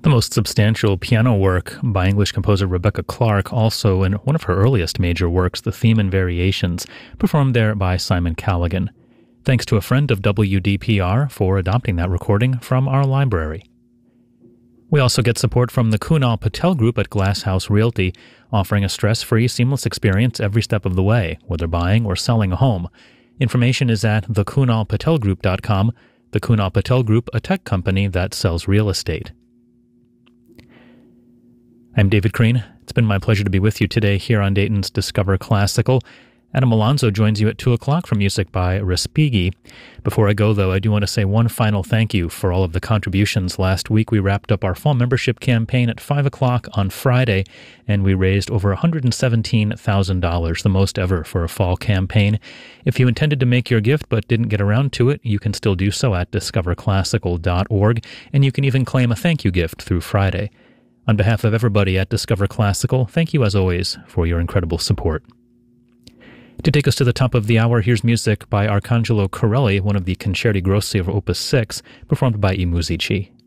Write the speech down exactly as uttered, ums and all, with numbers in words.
The most substantial piano work by English composer Rebecca Clark, also in one of her earliest major works, the Theme and Variations, performed there by Simon Callaghan. Thanks to a friend of W D P R for adopting that recording from our library. We also get support from the Kunal Patel Group at Glass House Realty, offering a stress-free, seamless experience every step of the way, whether buying or selling a home. Information is at the kunal patel group dot com. The Kunal Patel Group, a tech company that sells real estate. I'm David Crean. It's been my pleasure to be with you today here on Dayton's Discover Classical. Adam Alonso joins you at two o'clock for music by Respighi. Before I go, though, I do want to say one final thank you for all of the contributions. Last week, we wrapped up our fall membership campaign at five o'clock on Friday, and we raised over one hundred seventeen thousand dollars, the most ever for a fall campaign. If you intended to make your gift but didn't get around to it, you can still do so at discover classical dot org, and you can even claim a thank you gift through Friday. On behalf of everybody at Discover Classical, thank you as always for your incredible support. To take us to the top of the hour, here's music by Arcangelo Corelli, one of the Concerti Grossi of Opus six, performed by I Musici.